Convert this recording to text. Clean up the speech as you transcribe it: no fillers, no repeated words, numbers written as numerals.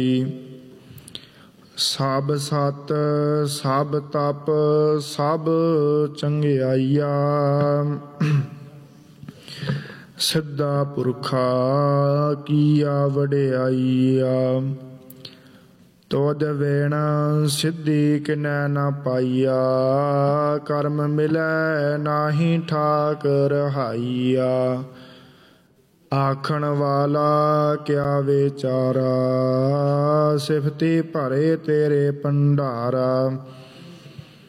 ਸਭ ਸਤ ਸਭ ਤਪ ਸਭ ਚੰਗਿਆਈਆ, ਸਿੱਧਾ ਪੁਰਖਾ ਕੀਆ ਵਡਿਆਈਆ। ਤੁਧ ਵਿਣ ਸਿੱਧੀ ਕਿਨੈ ਨਾ ਪਾਈਆ, ਕਰਮ ਮਿਲੈ ਨਾਹੀ ਠਾਕ ਰਹਾਈਆ। ਆਖਣ ਵਾਲਾ ਕਿਆ ਵਿਚਾਰਾ, ਸਿਫਤੀ ਭਰੇ ਤੇਰੇ ਭੰਡਾਰਾ।